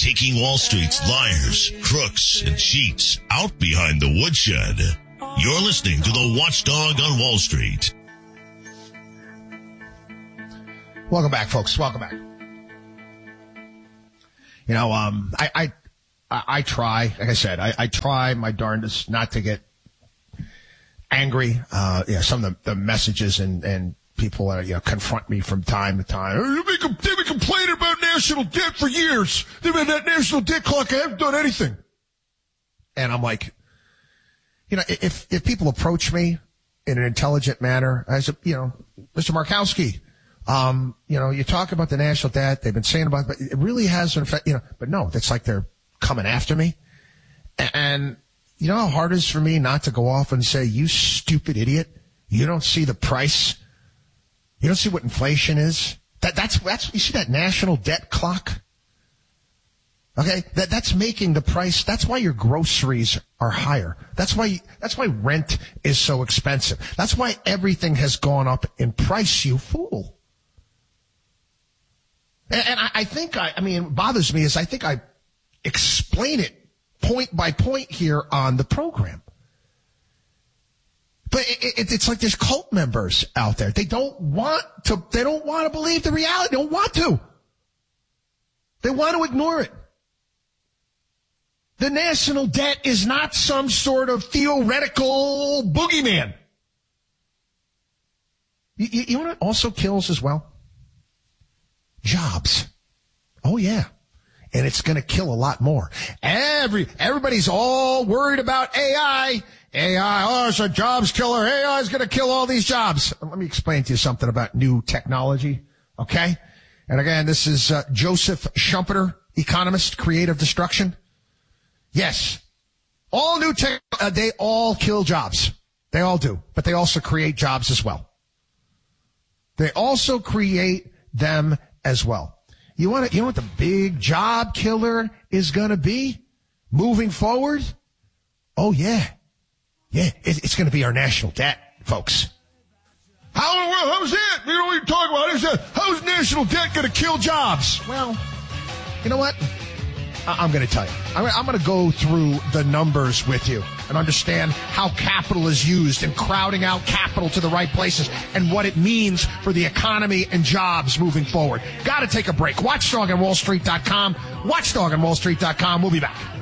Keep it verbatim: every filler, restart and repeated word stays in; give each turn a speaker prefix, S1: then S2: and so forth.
S1: taking Wall Street's liars, crooks, and cheats out behind the woodshed. You're listening to the Watchdog on Wall Street.
S2: Welcome back, folks. Welcome back. You know, um, I, I, I, I try, like I said, I, I try my darndest not to get angry. Uh, yeah, some of the, the messages and, and people are, you know, confront me from time to time. They've been, they've been complaining about national debt for years. They've had that national debt clock. I haven't done anything. And I'm like, you know, if, if people approach me in an intelligent manner, I said, you know, Mister Markowski, um, you know, you talk about the national debt. They've been saying about it, but it really has an effect, you know, but no, that's like they're coming after me. And you know how hard it is for me not to go off and say, you stupid idiot, you don't see the price? You don't see what inflation is? That, that's, that's, you see that national debt clock? Okay, that, that's making the price, that's why your groceries are higher. That's why, that's why rent is so expensive. That's why everything has gone up in price, you fool. And, and I, I think I, I mean, what bothers me is I think I explain it point by point here on the program. But it, it, it's like there's cult members out there. They don't want to, they don't want to believe the reality. They don't want to. They want to ignore it. The national debt is not some sort of theoretical boogeyman. You, you, you know what also kills as well? Jobs. Oh, yeah. And it's going to kill a lot more. Every everybody's all worried about A I. A I, oh, it's a jobs killer. A I is going to kill all these jobs. Let me explain to you something about new technology, okay? And again, this is uh, Joseph Schumpeter, economist, creative destruction. Yes, all new tech, uh, they all kill jobs. They all do. But they also create jobs as well. They also create them as well. You want to, you know what the big job killer is going to be moving forward? Oh, yeah. Yeah, it, it's going to be our national debt, folks. How in the world, how's that? You know what you're talking about? Is that, how's national debt going to kill jobs? Well, you know what? I, I'm going to tell you. I'm, I'm going to go through the numbers with you and understand how capital is used and crowding out capital to the right places and what it means for the economy and jobs moving forward. Got to take a break. Watchdog on Wall Street dot com. Watchdog on Wall Street dot com. We'll be back.